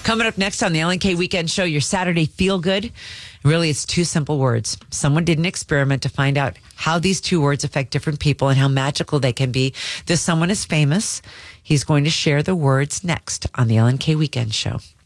Coming up next on the LNK Weekend Show, your Saturday feel good. Really, it's two simple words. Someone did an experiment to find out how these two words affect different people and how magical they can be. This someone is famous. He's going to share the words next on the LNK Weekend Show.